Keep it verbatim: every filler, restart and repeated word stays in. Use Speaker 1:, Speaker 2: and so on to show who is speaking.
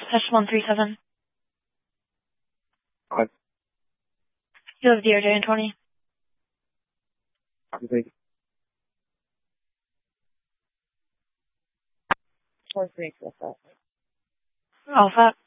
Speaker 1: Touch one three seven.
Speaker 2: Five.
Speaker 1: You have D R J and twenty.
Speaker 2: Copy.
Speaker 3: Four three, what's that?
Speaker 1: Alpha.